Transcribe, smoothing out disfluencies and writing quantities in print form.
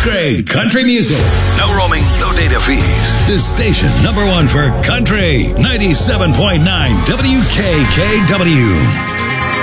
Great country music. No roaming, no data fees. The station #1 for country. 97.9 WKKW.